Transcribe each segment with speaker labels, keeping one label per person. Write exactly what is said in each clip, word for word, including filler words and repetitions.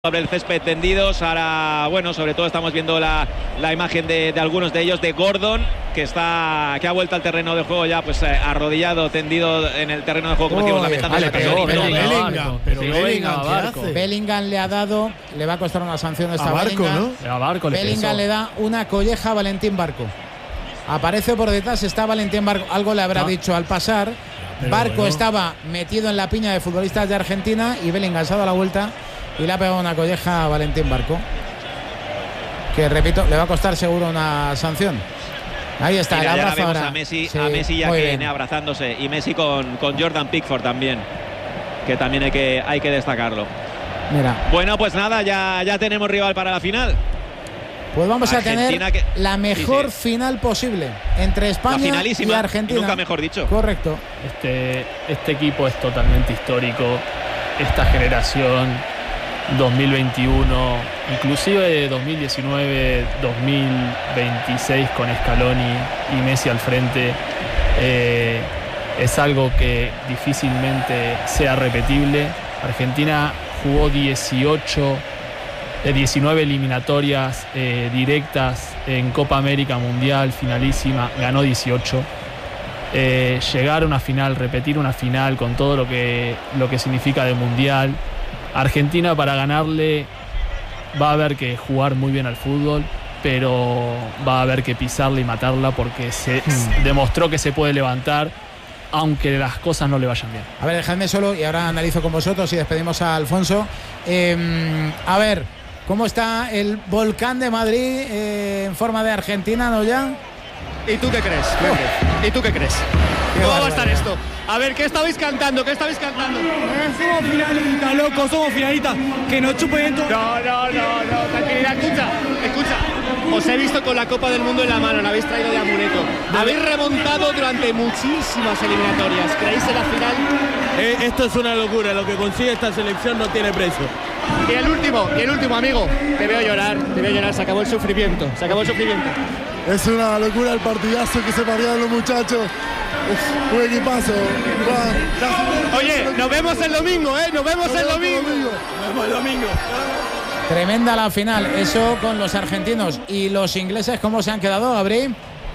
Speaker 1: sobre el césped tendidos. Ahora, bueno, sobre todo estamos viendo la, la imagen de, de algunos de ellos, de Gordon, que está que ha vuelto al terreno de juego ya, pues eh, arrodillado, tendido en el terreno de juego, como decimos, lamentando esa ocasión.
Speaker 2: Bellingham, pero Bellingham, ¿qué hace?
Speaker 3: Bellingham le ha dado, le va a costar una sanción esta
Speaker 2: a Barco,
Speaker 3: Bellingham.
Speaker 2: ¿no? A Barco le
Speaker 3: Bellingham
Speaker 2: pesó.
Speaker 3: le da una colleja a Valentín Barco. Aparece por detrás, está Valentín Barco, algo le habrá
Speaker 2: Ah.
Speaker 3: dicho al pasar.
Speaker 2: Pero
Speaker 3: Barco
Speaker 2: bueno.
Speaker 3: estaba metido en la piña de futbolistas de Argentina y Bellingham se ha dado la vuelta y le ha pegado una colleja a Valentín Barco, que repito, le va a costar seguro una sanción. Ahí está.
Speaker 1: Mira,
Speaker 3: el
Speaker 1: ya
Speaker 3: abrazo
Speaker 1: vemos
Speaker 3: ahora.
Speaker 1: a Messi,
Speaker 3: Sí,
Speaker 1: a Messi ya
Speaker 3: muy
Speaker 1: que
Speaker 3: bien.
Speaker 1: viene abrazándose, y Messi con, con Jordan Pickford también, que también hay que, hay que destacarlo.
Speaker 3: Mira,
Speaker 1: Bueno, pues nada, ya, ya tenemos rival para la final.
Speaker 3: pues vamos
Speaker 1: Argentina
Speaker 3: a tener
Speaker 1: que-
Speaker 3: la mejor
Speaker 1: sí, sí.
Speaker 3: final posible entre
Speaker 1: La
Speaker 3: España y
Speaker 1: finalísima,
Speaker 3: Argentina.
Speaker 1: nunca mejor dicho.
Speaker 3: Correcto.
Speaker 2: Este, este equipo es totalmente histórico. Esta generación dos mil veintiuno, inclusive dos mil diecinueve, dos mil veintiséis con Scaloni y Messi al frente, eh, es algo que difícilmente sea repetible. Argentina jugó dieciocho, eh, diecinueve eliminatorias eh, directas en Copa América Mundial, finalísima, ganó dieciocho. Eh, llegar a una final, repetir una final con todo lo que, lo que significa de mundial. Argentina, para ganarle, va a haber que jugar muy bien al fútbol, pero va a haber que pisarla y matarla, porque se
Speaker 3: Hmm.
Speaker 2: demostró que se puede levantar aunque las cosas no le vayan bien.
Speaker 3: A ver, dejadme solo y ahora analizo con vosotros y despedimos a Alfonso. Eh, a ver, ¿cómo está el volcán de Madrid eh, en forma de Argentina, no ya?
Speaker 4: ¿Y tú qué crees? Oh. ¿Y tú qué crees?
Speaker 3: Qué
Speaker 4: ¿Cómo va a estar
Speaker 3: barbaridad.
Speaker 4: esto? A ver, ¿qué estabais cantando? ¿Qué estabais cantando?
Speaker 5: Somos finalistas, loco, somos finalistas. Que nos chupen todo.
Speaker 4: No, no, no, no, tranquilidad, escucha, escucha. Os he visto con la Copa del Mundo en la mano, la habéis traído de amuleto. Habéis remontado durante muchísimas eliminatorias. ¿Creéis en la final?
Speaker 5: Eh, esto es una locura, lo que consigue esta selección no tiene precio.
Speaker 4: Y el último, y el último, amigo. Te veo llorar, te veo llorar, se acabó el sufrimiento, se acabó el sufrimiento.
Speaker 6: Es una locura el partidazo que se perdieron los muchachos. Uf, un equipazo.
Speaker 4: Oye, nos vemos el domingo, ¿eh? Nos vemos el domingo.
Speaker 5: Nos vemos el domingo.
Speaker 3: Tremenda la final, eso con los argentinos. ¿Y los ingleses cómo se han quedado, Gabriel?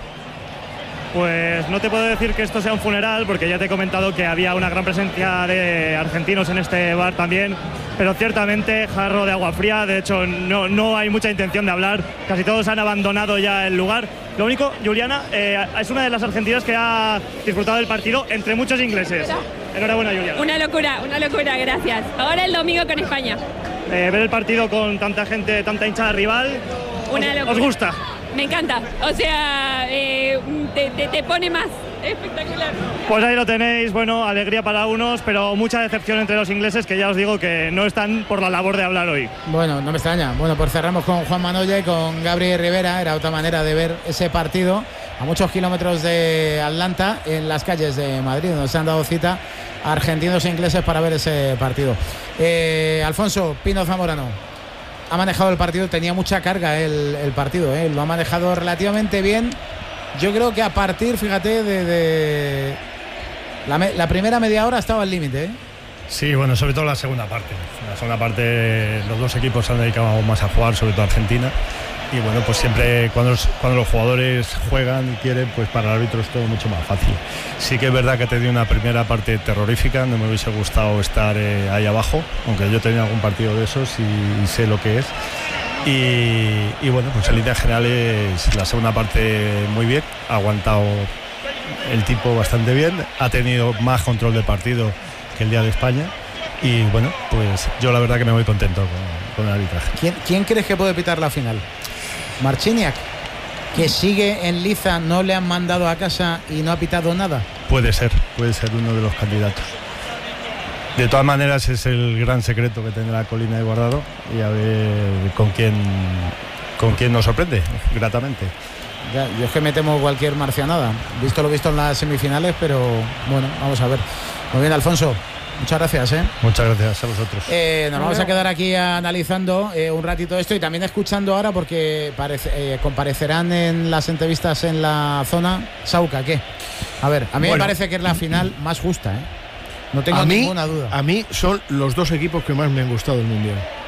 Speaker 7: Pues no te puedo decir que esto sea un funeral, porque ya te he comentado que había una gran presencia de argentinos en este bar también, pero ciertamente jarro de agua fría. De hecho, no, no hay mucha intención de hablar, casi todos han abandonado ya el lugar. Lo único, Juliana, eh, es una de las argentinas que ha disfrutado del partido entre muchos ingleses. Enhorabuena, Juliana.
Speaker 8: Una locura, una locura, gracias. Ahora el domingo con España.
Speaker 7: Eh, ver el partido con tanta gente, tanta hinchada rival,
Speaker 8: Una
Speaker 7: os,
Speaker 8: locura.
Speaker 7: os gusta.
Speaker 8: Me encanta, o sea, eh, te, te, te pone más. Espectacular.
Speaker 7: Pues ahí lo tenéis, bueno, alegría para unos, pero mucha decepción entre los ingleses, que ya os digo que no están por la labor de hablar hoy.
Speaker 3: Bueno, no me extraña. Bueno, pues cerramos con Juan Manoya y con Gabriel Rivera. Era otra manera de ver ese partido a muchos kilómetros de Atlanta, en las calles de Madrid, donde se han dado cita argentinos e ingleses para ver ese partido. Eh, Alfonso Pino Zamorano ha manejado el partido, tenía mucha carga el, el partido, ¿eh? Lo ha manejado relativamente bien. Yo creo que a partir, fíjate, de, de la, me, la primera media hora estaba al límite, ¿eh?
Speaker 9: Sí, bueno, sobre todo la segunda parte. En la segunda parte los dos equipos se han dedicado más a jugar, sobre todo Argentina. Y bueno, pues siempre cuando los, cuando los jugadores juegan y quieren, pues para el árbitro es todo mucho más fácil. Sí que es verdad que he tenido una primera parte terrorífica, no me hubiese gustado estar eh, ahí abajo, aunque yo he tenido algún partido de esos y, y sé lo que es. Y, y bueno, pues en líneas generales la segunda parte muy bien, ha aguantado el tipo bastante bien, ha tenido más control de partido que el día de España. Y bueno, pues yo la verdad que me voy contento con, con el arbitraje.
Speaker 3: ¿Quién, ¿Quién crees que puede pitar la final? Marciniak, que sigue en liza, no le han mandado a casa y no ha pitado nada.
Speaker 9: Puede ser, puede ser uno de los candidatos. De todas maneras es el gran secreto que tendrá Colina de Guardado, y a ver con quién con quién nos sorprende gratamente.
Speaker 3: Ya, yo es que me temo cualquier marcianada, visto lo visto en las semifinales, pero bueno, vamos a ver. Muy bien, Alfonso, muchas gracias, ¿eh?
Speaker 9: Muchas gracias a vosotros.
Speaker 3: Eh, nos vamos a quedar aquí analizando eh, un ratito esto y también escuchando ahora, porque parece, eh, comparecerán en las entrevistas en la zona. Sauca, ¿qué? A ver, a mí
Speaker 10: Bueno,
Speaker 3: me parece que es la final más justa, ¿eh? No tengo
Speaker 10: a mí,
Speaker 3: ninguna duda.
Speaker 10: A mí son los dos equipos que más me han gustado del Mundial.